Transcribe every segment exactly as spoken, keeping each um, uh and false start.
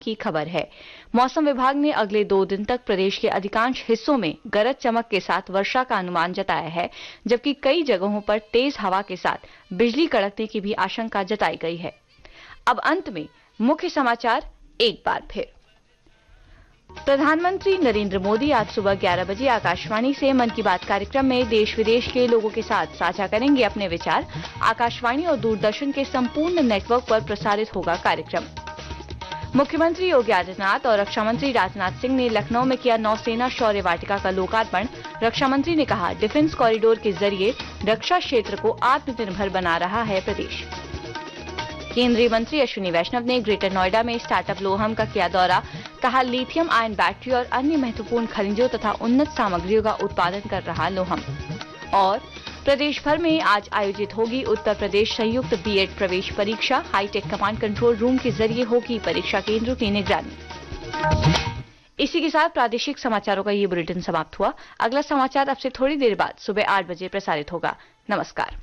की खबर है। मौसम विभाग ने अगले दो दिन तक प्रदेश के अधिकांश हिस्सों में गरज चमक के साथ वर्षा का अनुमान जताया है, जबकि कई जगहों पर तेज हवा के साथ बिजली कड़कने की भी आशंका जताई गई है। अब अंत में मुख्य समाचार एक बार फिर। प्रधानमंत्री नरेंद्र मोदी आज सुबह ग्यारह बजे आकाशवाणी से मन की बात कार्यक्रम में देश विदेश के लोगों के साथ साझा करेंगे अपने विचार। आकाशवाणी और दूरदर्शन के संपूर्ण नेटवर्क पर प्रसारित होगा कार्यक्रम। मुख्यमंत्री योगी आदित्यनाथ और रक्षा मंत्री राजनाथ सिंह ने लखनऊ में किया नौसेना शौर्य वाटिका का लोकार्पण। रक्षा मंत्री ने कहा, डिफेंस कॉरिडोर के जरिए रक्षा क्षेत्र को आत्मनिर्भर बना रहा है प्रदेश। केंद्रीय मंत्री अश्विनी वैष्णव ने ग्रेटर नोएडा में स्टार्टअप लोहम का किया दौरा। कहा, लिथियम आयन बैटरी और अन्य महत्वपूर्ण खनिजों तथा उन्नत सामग्रियों का उत्पादन कर रहा लोहम। और प्रदेश भर में आज आयोजित होगी उत्तर प्रदेश संयुक्त बीएड प्रवेश परीक्षा। हाईटेक कमांड कंट्रोल रूम के जरिए होगी परीक्षा केंद्रों की निगरानी। इसी के साथ प्रादेशिक समाचारों का ये बुलेटिन समाप्त हुआ। अगला समाचार अब से थोड़ी देर बाद सुबह आठ बजे प्रसारित होगा। नमस्कार।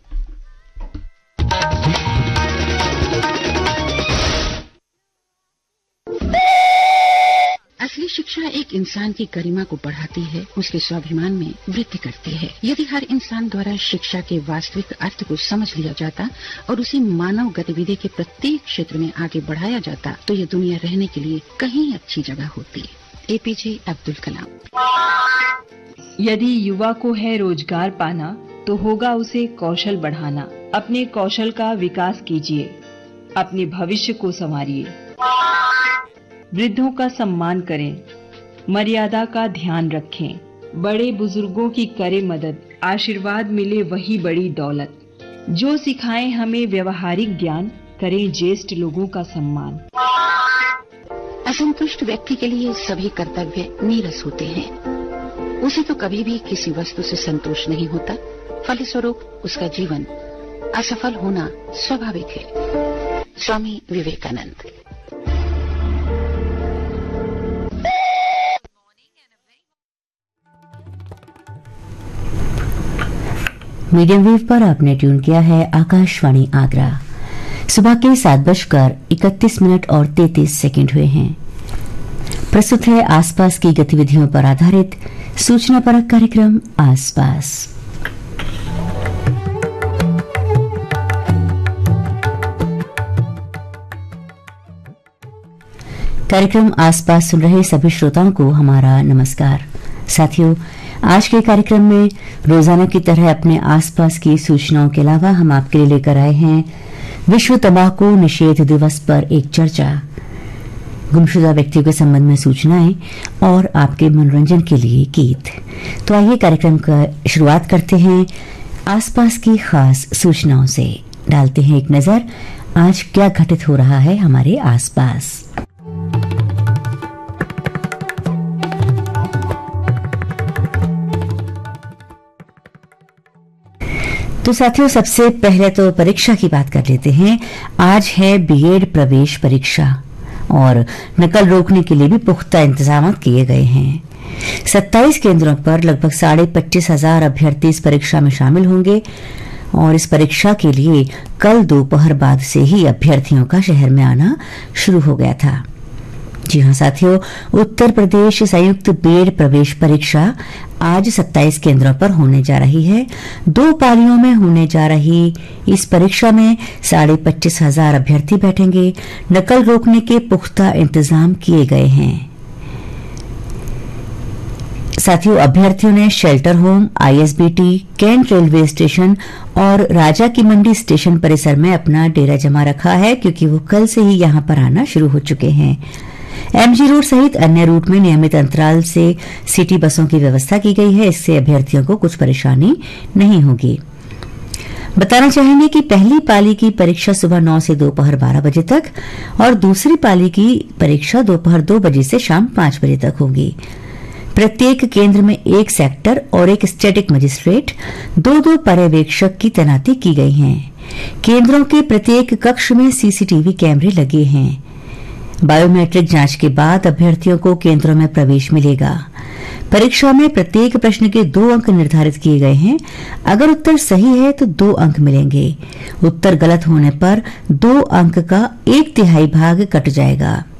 असली शिक्षा एक इंसान की गरिमा को बढ़ाती है, उसके स्वाभिमान में वृद्धि करती है। यदि हर इंसान द्वारा शिक्षा के वास्तविक अर्थ को समझ लिया जाता और उसी मानव गतिविधि के प्रत्येक क्षेत्र में आगे बढ़ाया जाता, तो ये दुनिया रहने के लिए कहीं अच्छी जगह होती। एपीजे अब्दुल कलाम। यदि युवा को है रोजगार पाना, तो होगा उसे कौशल बढ़ाना। अपने कौशल का विकास कीजिए, अपने भविष्य को संवारिए। वृद्धों का सम्मान करें, मर्यादा का ध्यान रखें। बड़े बुजुर्गों की करें मदद, आशीर्वाद मिले वही बड़ी दौलत। जो सिखाएं हमें व्यवहारिक ज्ञान, करें ज्येष्ठ लोगों का सम्मान। असंतुष्ट व्यक्ति के लिए सभी कर्तव्य नीरस होते हैं। उसे तो कभी भी किसी वस्तु से संतोष नहीं होता, फलस्वरूप उसका जीवन असफल होना स्वाभाविक है। स्वामी विवेकानंद। मीडियम वेव पर आपने ट्यून किया है आकाशवाणी आगरा। सुबह के सात बजकर इकतीस मिनट और तैंतीस सेकंड हुए हैं। प्रस्तुत है आसपास की गतिविधियों पर आधारित सूचना परक कार्यक्रम आसपास। कार्यक्रम आसपास सुन रहे सभी श्रोताओं को हमारा नमस्कार। साथियों, आज के कार्यक्रम में रोजाना की तरह अपने आसपास की सूचनाओं के अलावा हम आपके लिए लेकर आए हैं विश्व तंबाकू निषेध दिवस पर एक चर्चा, गुमशुदा व्यक्तियों के संबंध में सूचनाएं और आपके मनोरंजन के लिए गीत। तो आइए कार्यक्रम का शुरुआत करते हैं आसपास की खास सूचनाओं से। डालते हैं एक नजर आज क्या घटित हो रहा है हमारे आसपास। तो साथियों, सबसे पहले तो परीक्षा की बात कर लेते हैं। आज है बीएड प्रवेश परीक्षा और नकल रोकने के लिए भी पुख्ता इंतजाम किए गए हैं। सत्ताईस केंद्रों पर लगभग साढ़े पच्चीस हजार अभ्यर्थी इस परीक्षा में शामिल होंगे और इस परीक्षा के लिए कल दोपहर बाद से ही अभ्यर्थियों का शहर में आना शुरू हो गया था। जी हां साथियों, उत्तर प्रदेश संयुक्त बीएड प्रवेश परीक्षा आज सत्ताईस केंद्रों पर होने जा रही है। दो पालियों में होने जा रही इस परीक्षा में साढ़े पच्चीस हजार अभ्यर्थी बैठेंगे। नकल रोकने के पुख्ता इंतजाम किए गए हैं। साथियों, अभ्यर्थियों ने shelter home, ISBT, cantt railway station और राजा की मंडी स्टेशन परिसर में अपना डेरा जमा रखा है, क्योंकि वो कल से ही यहां पर आना शुरू हो चुके हैं। एमजी रूट सहित अन्य रूट में नियमित अंतराल से सिटी बसों की व्यवस्था की गई है। इससे अभ्यर्थियों को कुछ परेशानी नहीं होगी। बताना चाहेंगे कि पहली पाली की परीक्षा सुबह नौ से दोपहर बारह बजे तक और दूसरी पाली की परीक्षा दोपहर दो बजे से शाम पांच बजे तक होगी। प्रत्येक केंद्र में एक सेक्टर और एक स्टैटिक मजिस्ट्रेट, दो दो पर्यवेक्षक की तैनाती की गई है। केंद्रों के प्रत्येक कक्ष में सीसीटीवी कैमरे लगे हैं। बायोमेट्रिक जांच के बाद अभ्यर्थियों को केंद्रों में प्रवेश मिलेगा। परीक्षा में प्रत्येक प्रश्न के दो अंक निर्धारित किए गए हैं। अगर उत्तर सही है तो दो अंक मिलेंगे। उत्तर गलत होने पर दो अंक का एक तिहाई भाग कट जाएगा।